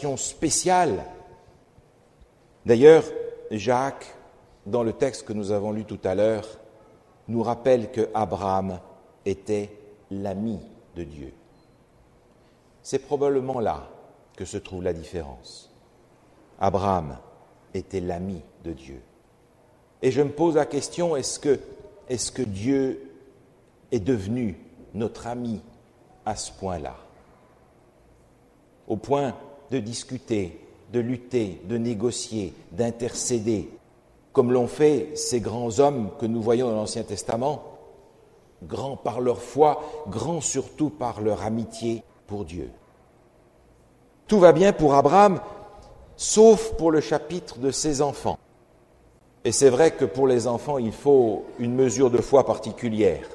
situation spéciale. D'ailleurs, Jacques, dans le texte que nous avons lu tout à l'heure, nous rappelle que Abraham était l'ami de Dieu. C'est probablement là que se trouve la différence. Abraham était l'ami de Dieu. Et je me pose la question, est-ce que Dieu est devenu notre ami à ce point-là? Au point de discuter, de lutter, de négocier, d'intercéder, comme l'ont fait ces grands hommes que nous voyons dans l'Ancien Testament, grands par leur foi, grands surtout par leur amitié pour Dieu. Tout va bien pour Abraham, sauf pour le chapitre de ses enfants. Et c'est vrai que pour les enfants, il faut une mesure de foi particulière.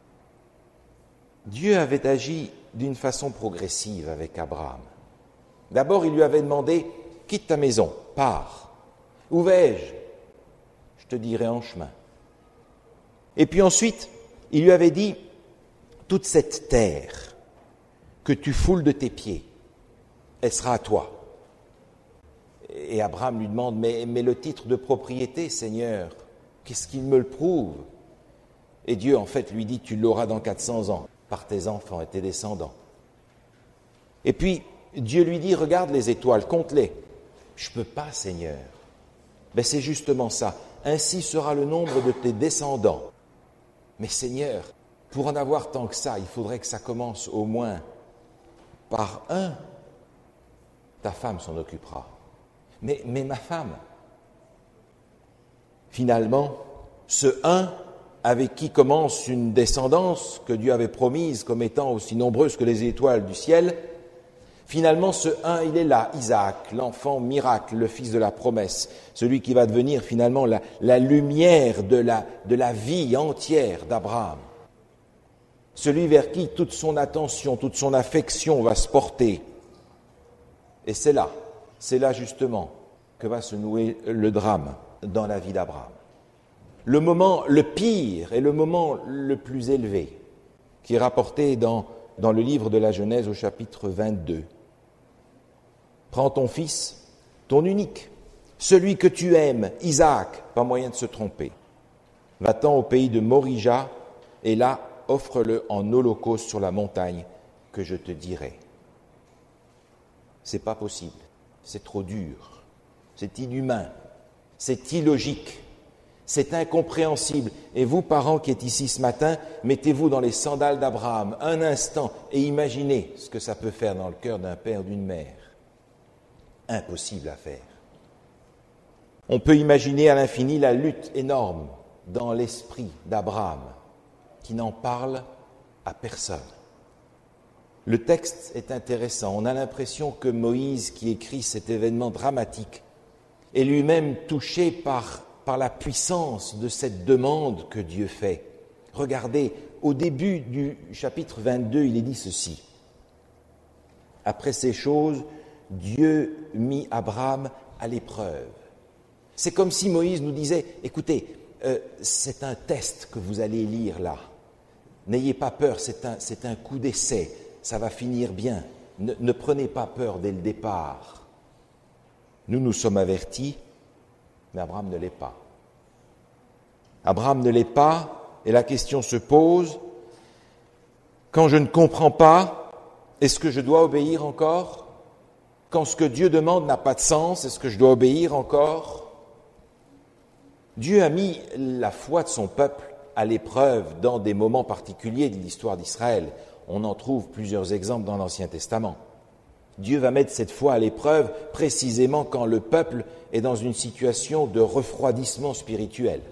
Dieu avait agi d'une façon progressive avec Abraham. D'abord, il lui avait demandé « Quitte ta maison, pars. Où vais-je ? Je te dirai en chemin. » Et puis ensuite, il lui avait dit « Toute cette terre que tu foules de tes pieds, elle sera à toi. » Et Abraham lui demande « Mais le titre de propriété, Seigneur, qu'est-ce qu'il me le prouve ?» Et Dieu, en fait, lui dit « Tu l'auras dans 400 ans, par tes enfants et tes descendants. » Et puis, Dieu lui dit « Regarde les étoiles, compte-les. » « Je ne peux pas, Seigneur. » Ben c'est justement ça. « Ainsi sera le nombre de tes descendants. » Mais Seigneur, pour en avoir tant que ça, il faudrait que ça commence au moins par un. Ta femme s'en occupera. Mais ma femme. Finalement, ce un avec qui commence une descendance que Dieu avait promise comme étant aussi nombreuse que les étoiles du ciel, finalement ce un, il est là, Isaac, l'enfant miracle, le fils de la promesse, celui qui va devenir finalement la lumière de la vie entière d'Abraham. Celui vers qui toute son attention, toute son affection va se porter. Et c'est là justement que va se nouer le drame dans la vie d'Abraham. Le moment le pire et le moment le plus élevé qui est rapporté dans le livre de la Genèse au chapitre 22. Prends ton fils, ton unique, celui que tu aimes, Isaac, pas moyen de se tromper. Va-t'en au pays de Morija et là, offre-le en holocauste sur la montagne que je te dirai. C'est pas possible, c'est trop dur, c'est inhumain, c'est illogique, c'est incompréhensible. Et vous, parents qui êtes ici ce matin, mettez-vous dans les sandales d'Abraham un instant et imaginez ce que ça peut faire dans le cœur d'un père, d'une mère. Impossible à faire. On peut imaginer à l'infini la lutte énorme dans l'esprit d'Abraham, qui n'en parle à personne. Le texte est intéressant. On a l'impression que Moïse, qui écrit cet événement dramatique, est lui-même touché par la puissance de cette demande que Dieu fait. Regardez, au début du chapitre 22, il est dit ceci. Après ces choses, Dieu mit Abraham à l'épreuve. C'est comme si Moïse nous disait, écoutez, c'est un test que vous allez lire là. N'ayez pas peur, c'est un coup d'essai, ça va finir bien. Ne prenez pas peur dès le départ. Nous sommes avertis, mais Abraham ne l'est pas. Abraham ne l'est pas, et la question se pose, quand je ne comprends pas, est-ce que je dois obéir encore ? Quand ce que Dieu demande n'a pas de sens, est-ce que je dois obéir encore ? Dieu a mis la foi de son peuple à l'épreuve dans des moments particuliers de l'histoire d'Israël. On en trouve plusieurs exemples dans l'Ancien Testament. Dieu va mettre cette foi à l'épreuve précisément quand le peuple est dans une situation de refroidissement spirituel.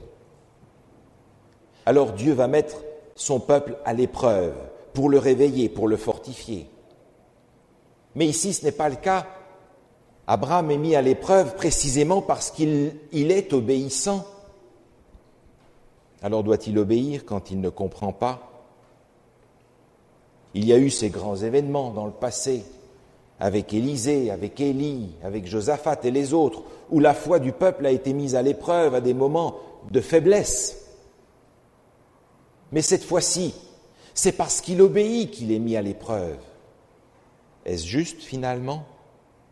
Alors Dieu va mettre son peuple à l'épreuve pour le réveiller, pour le fortifier. Mais ici, ce n'est pas le cas. Abraham est mis à l'épreuve précisément parce qu'il est obéissant. Alors doit-il obéir quand il ne comprend pas ? Il y a eu ces grands événements dans le passé, avec Élisée, avec Élie, avec Josaphat et les autres, où la foi du peuple a été mise à l'épreuve à des moments de faiblesse. Mais cette fois-ci, c'est parce qu'il obéit qu'il est mis à l'épreuve. Est-ce juste finalement ?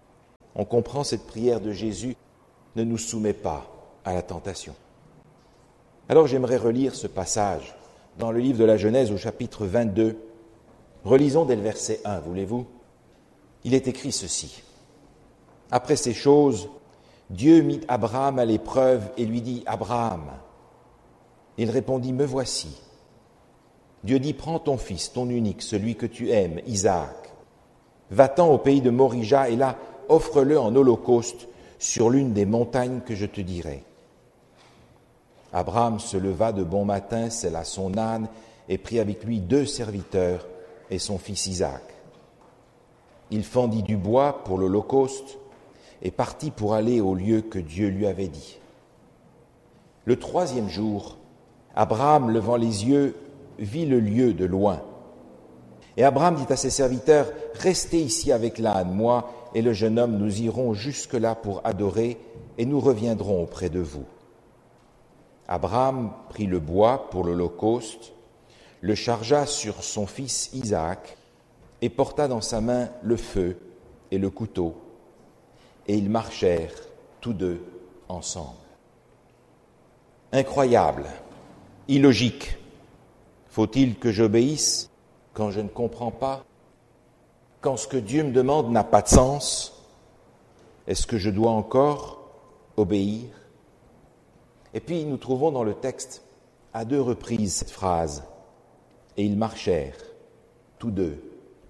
on comprend cette prière de Jésus, ne nous soumet pas à la tentation. Alors j'aimerais relire ce passage dans le livre de la Genèse au chapitre 22. Relisons dès le verset 1, voulez-vous ? Il est écrit ceci. Après ces choses, Dieu mit Abraham à l'épreuve et lui dit, « Abraham !» Il répondit, « Me voici. » Dieu dit, « Prends ton fils, ton unique, celui que tu aimes, Isaac. Va-t'en au pays de Morija et là, offre-le en holocauste sur l'une des montagnes que je te dirai. » Abraham se leva de bon matin, sella son âne et prit avec lui 2 serviteurs et son fils Isaac. Il fendit du bois pour l'holocauste et partit pour aller au lieu que Dieu lui avait dit. Le 3e jour, Abraham, levant les yeux, vit le lieu de loin. Et Abraham dit à ses serviteurs, « Restez ici avec l'âne, moi et le jeune homme, nous irons jusque-là pour adorer et nous reviendrons auprès de vous. » Abraham prit le bois pour l'holocauste, le chargea sur son fils Isaac et porta dans sa main le feu et le couteau. Et ils marchèrent tous deux ensemble. Incroyable, illogique. Faut-il que j'obéisse quand je ne comprends pas? Quand ce que Dieu me demande n'a pas de sens? Est-ce que je dois encore obéir? Et puis nous trouvons dans le texte à 2 reprises cette phrase « Et ils marchèrent tous deux ensemble ».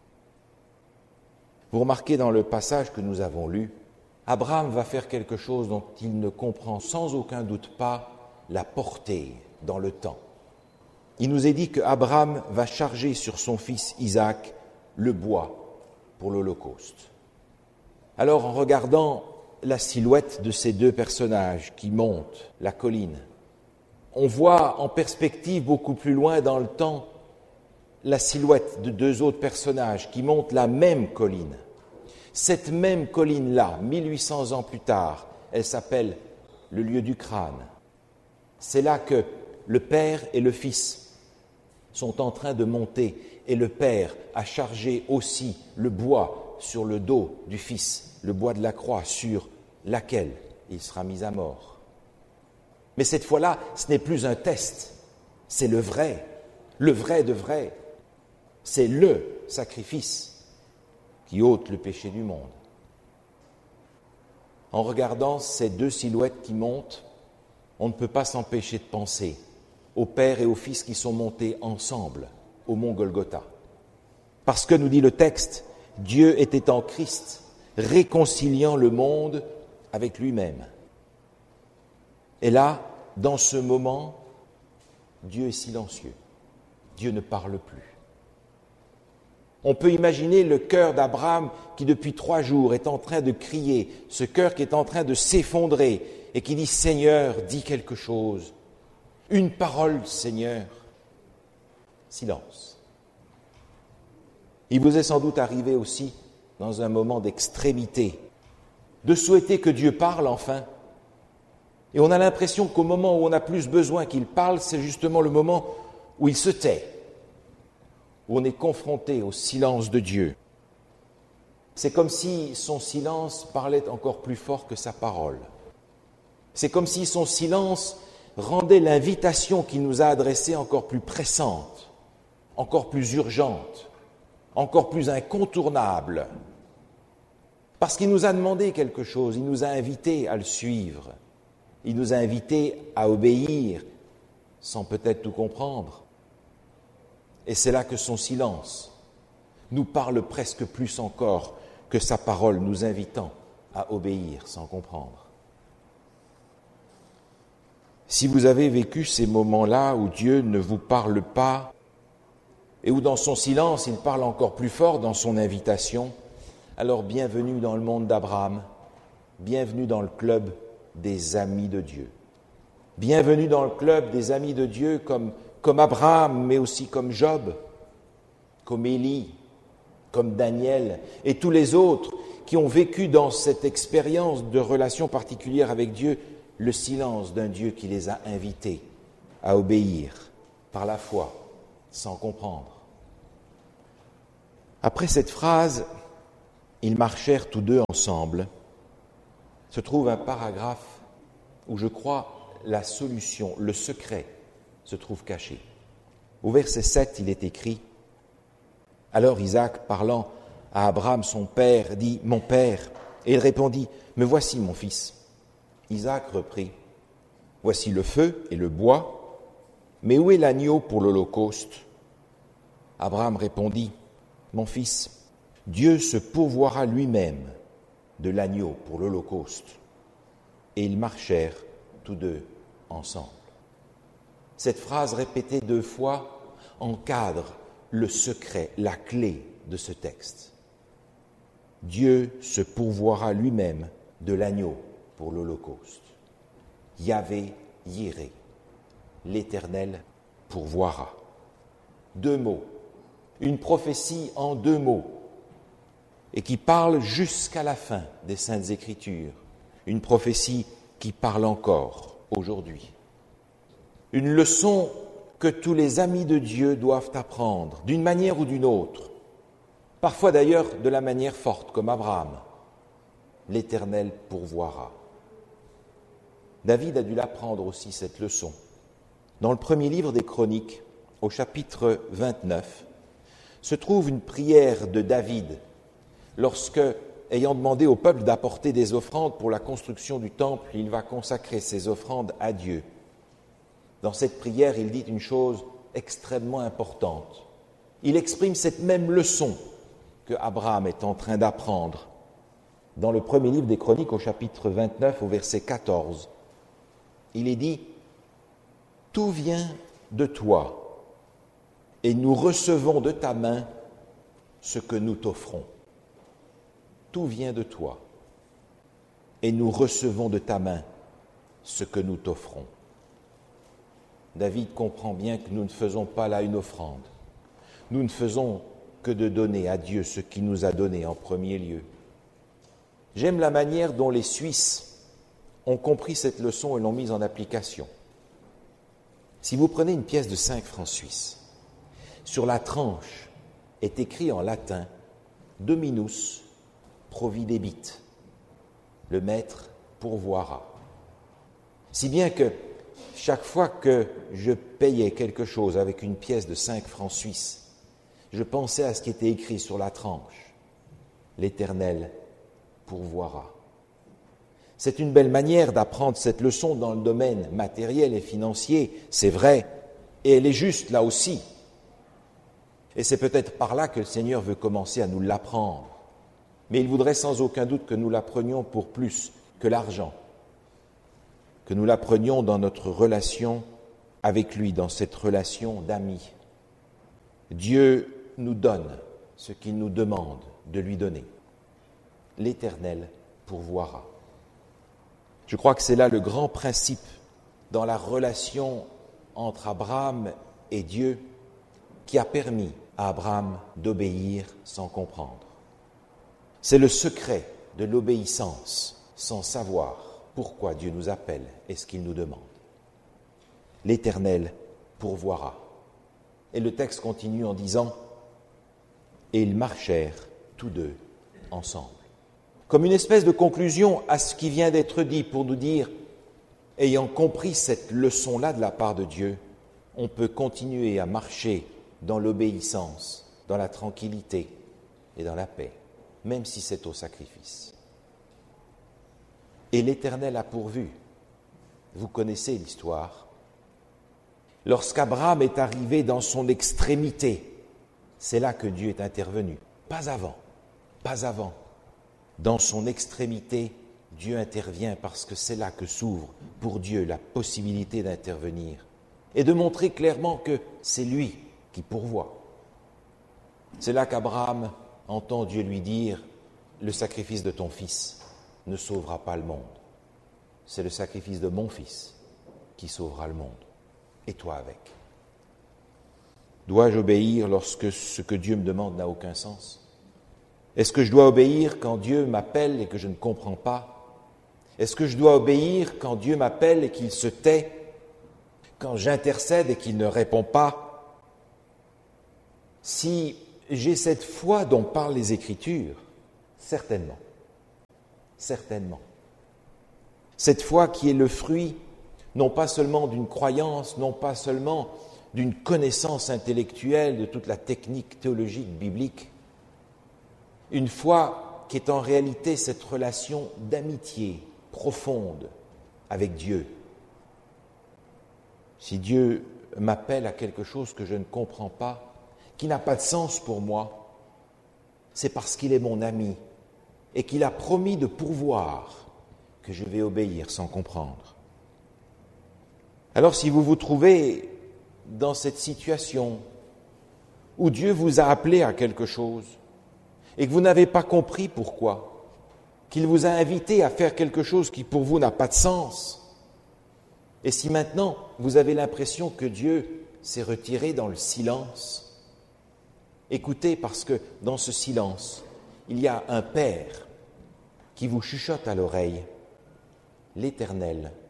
Vous remarquez dans le passage que nous avons lu, Abraham va faire quelque chose dont il ne comprend sans aucun doute pas la portée dans le temps. Il nous est dit qu'Abraham va charger sur son fils Isaac le bois pour l'Holocauste. Alors en regardant la silhouette de ces 2 personnages qui montent la colline, on voit en perspective beaucoup plus loin dans le temps la silhouette de 2 autres personnages qui montent la même colline. Cette même colline-là, 1800 ans plus tard, elle s'appelle le lieu du crâne. C'est là que le père et le fils sont en train de monter et le père a chargé aussi le bois sur le dos du fils, le bois de la croix sur laquelle il sera mis à mort. Mais cette fois-là, ce n'est plus un test, c'est le vrai de vrai. C'est le sacrifice qui ôte le péché du monde. En regardant ces 2 silhouettes qui montent, on ne peut pas s'empêcher de penser au Père et au Fils qui sont montés ensemble au mont Golgotha. Parce que, nous dit le texte, Dieu était en Christ, réconciliant le monde avec lui-même. Et là, dans ce moment, Dieu est silencieux. Dieu ne parle plus. On peut imaginer le cœur d'Abraham qui depuis 3 jours est en train de crier, ce cœur qui est en train de s'effondrer et qui dit « Seigneur, dis quelque chose, une parole, Seigneur ». Silence. Il vous est sans doute arrivé aussi, dans un moment d'extrémité, de souhaiter que Dieu parle enfin. Et on a l'impression qu'au moment où on a plus besoin qu'il parle, c'est justement le moment où il se tait, où on est confronté au silence de Dieu. C'est comme si son silence parlait encore plus fort que sa parole. C'est comme si son silence rendait l'invitation qu'il nous a adressée encore plus pressante, encore plus urgente, encore plus incontournable. Parce qu'il nous a demandé quelque chose, il nous a invités à le suivre, il nous a invités à obéir, sans peut-être tout comprendre. Et c'est là que son silence nous parle presque plus encore que sa parole nous invitant à obéir sans comprendre. Si vous avez vécu ces moments-là où Dieu ne vous parle pas et où dans son silence il parle encore plus fort dans son invitation, alors bienvenue dans le monde d'Abraham, bienvenue dans le club des amis de Dieu. Bienvenue dans le club des amis de Dieu comme Abraham, mais aussi comme Job, comme Élie, comme Daniel et tous les autres qui ont vécu dans cette expérience de relation particulière avec Dieu, le silence d'un Dieu qui les a invités à obéir par la foi, sans comprendre. Après cette phrase, Ils marchèrent tous deux ensemble. Se trouve un paragraphe où je crois la solution, le secret se trouve caché. Au verset 7, il est écrit « Alors Isaac, parlant à Abraham son père, dit « Mon père » et il répondit « Me voici mon fils ». Isaac reprit « Voici le feu et le bois, mais où est l'agneau pour l'holocauste » Abraham répondit « Mon fils, Dieu se pourvoira lui-même de l'agneau pour l'holocauste. » Et ils marchèrent tous deux ensemble. Cette phrase répétée 2 fois encadre le secret, la clé de ce texte. Dieu se pourvoira lui-même de l'agneau pour l'holocauste. Yahvé Yireh, l'Éternel pourvoira. 2 mots, une prophétie en 2 mots, et qui parle jusqu'à la fin des Saintes Écritures, une prophétie qui parle encore aujourd'hui. Une leçon que tous les amis de Dieu doivent apprendre, d'une manière ou d'une autre, parfois d'ailleurs de la manière forte, comme Abraham. L'Éternel pourvoira. David a dû l'apprendre aussi, cette leçon. Dans le premier livre des Chroniques, au chapitre 29, se trouve une prière de David, lorsque, ayant demandé au peuple d'apporter des offrandes pour la construction du temple, il va consacrer ces offrandes à Dieu. Dans cette prière, il dit une chose extrêmement importante. Il exprime cette même leçon que Abraham est en train d'apprendre. Dans le premier livre des Chroniques, au chapitre 29, au verset 14, il est dit « Tout vient de toi, et nous recevons de ta main ce que nous t'offrons. » Tout vient de toi, et nous recevons de ta main ce que nous t'offrons. David comprend bien que nous ne faisons pas là une offrande. Nous ne faisons que de donner à Dieu ce qu'il nous a donné en premier lieu. J'aime la manière dont les Suisses ont compris cette leçon et l'ont mise en application. Si vous prenez une pièce de 5 francs suisses, sur la tranche est écrit en latin « Dominus providebit », le maître pourvoira. Si bien que chaque fois que je payais quelque chose avec une pièce de 5 francs suisses, je pensais à ce qui était écrit sur la tranche. L'Éternel pourvoira. C'est une belle manière d'apprendre cette leçon dans le domaine matériel et financier, c'est vrai, et elle est juste là aussi. Et c'est peut-être par là que le Seigneur veut commencer à nous l'apprendre. Mais il voudrait sans aucun doute que nous l'apprenions pour plus que l'argent, que nous l'apprenions dans notre relation avec lui, dans cette relation d'amis. Dieu nous donne ce qu'il nous demande de lui donner. L'Éternel pourvoira. Je crois que c'est là le grand principe dans la relation entre Abraham et Dieu qui a permis à Abraham d'obéir sans comprendre. C'est le secret de l'obéissance sans savoir pourquoi Dieu nous appelle et ce qu'il nous demande. L'Éternel pourvoira. Et le texte continue en disant « Et ils marchèrent tous deux ensemble ». Comme une espèce de conclusion à ce qui vient d'être dit pour nous dire, ayant compris cette leçon-là de la part de Dieu, on peut continuer à marcher dans l'obéissance, dans la tranquillité et dans la paix, même si c'est au sacrifice. Et l'Éternel a pourvu. Vous connaissez l'histoire. Lorsqu'Abraham est arrivé dans son extrémité, c'est là que Dieu est intervenu. Pas avant, pas avant. Dans son extrémité, Dieu intervient parce que c'est là que s'ouvre pour Dieu la possibilité d'intervenir et de montrer clairement que c'est lui qui pourvoit. C'est là qu'Abraham entend Dieu lui dire « Le sacrifice de ton fils ne sauvera pas le monde. C'est le sacrifice de mon fils qui sauvera le monde. Et toi avec. » Dois-je obéir lorsque ce que Dieu me demande n'a aucun sens ? Est-ce que je dois obéir quand Dieu m'appelle et que je ne comprends pas ? Est-ce que je dois obéir quand Dieu m'appelle et qu'il se tait ? Quand j'intercède et qu'il ne répond pas ? Si j'ai cette foi dont parlent les Écritures, Certainement. Certainement. Cette foi qui est le fruit, non pas seulement d'une croyance, non pas seulement d'une connaissance intellectuelle de toute la technique théologique biblique, une foi qui est en réalité cette relation d'amitié profonde avec Dieu. Si Dieu m'appelle à quelque chose que je ne comprends pas, qui n'a pas de sens pour moi, c'est parce qu'il est mon ami et qu'il a promis de pourvoir que je vais obéir sans comprendre. Alors si vous vous trouvez dans cette situation où Dieu vous a appelé à quelque chose et que vous n'avez pas compris pourquoi, qu'il vous a invité à faire quelque chose qui pour vous n'a pas de sens, et si maintenant vous avez l'impression que Dieu s'est retiré dans le silence, écoutez, parce que dans ce silence, il y a un Père qui vous chuchote à l'oreille: l'Éternel